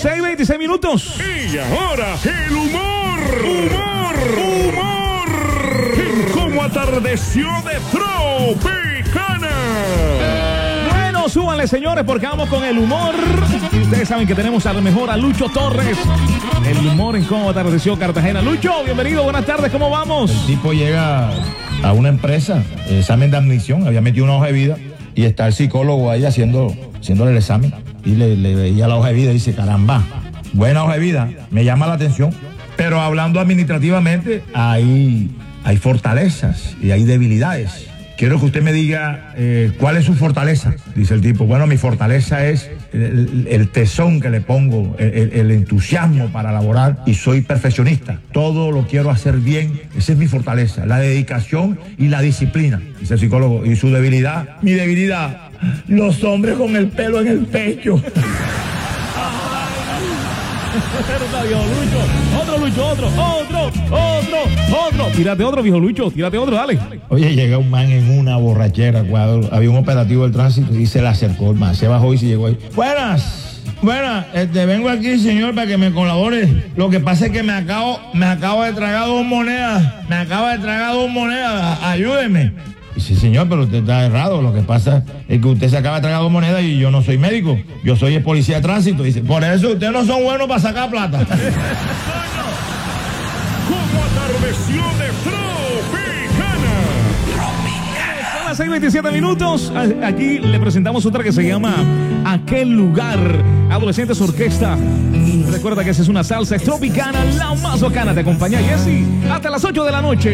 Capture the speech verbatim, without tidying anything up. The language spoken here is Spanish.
seis veintiséis minutos. Y ahora, el humor. Humor. Humor. En Como atardeció de Tropicana. Bueno, súbanle, señores, porque vamos con el humor. Y ustedes saben que tenemos a lo mejor a Lucho Torres. El humor en Como atardeció Cartagena. Lucho, bienvenido, buenas tardes, ¿cómo vamos? El tipo llega a una empresa, examen de admisión, había metido una hoja de vida y está el psicólogo ahí haciendo, haciéndole el examen y le, le veía la hoja de vida y dice, caramba, buena hoja de vida, me llama la atención, pero hablando administrativamente hay, hay fortalezas y hay debilidades. Quiero que usted me diga eh, cuál es su fortaleza. Dice el tipo, bueno, mi fortaleza es el, el tesón que le pongo, el, el entusiasmo para laborar y soy perfeccionista. Todo lo quiero hacer bien, esa es mi fortaleza, la dedicación y la disciplina. Dice el psicólogo, ¿y su debilidad? Mi debilidad, los hombres con el pelo en el pecho. Otro Lucho, otro, otro, otro, otro. Tírate otro, viejo Lucho, tírate otro, dale. Oye, llega un man en una borrachera, cuando había un operativo del tránsito y se le acercó el man, se bajó y se llegó ahí. Buenas, buenas, este, vengo aquí, señor, para que me colabore. Lo que pasa es que me acabo, me acabo de tragar dos monedas, me acabo de tragar dos monedas, ayúdeme. Dice, señor, pero usted está errado. Lo que pasa es que usted se acaba de tragar dos monedas y yo no soy médico. Yo soy el policía de tránsito. Dice, por eso ustedes no son buenos para sacar plata. Como atardeció de Tropicana. Son las seis veintisiete minutos. Aquí le presentamos otra que se llama Aquel Lugar. Adolescentes Orquesta. Recuerda que esa es una salsa, es Tropicana, la más bacana. Te acompaña Jessy hasta las ocho de la noche.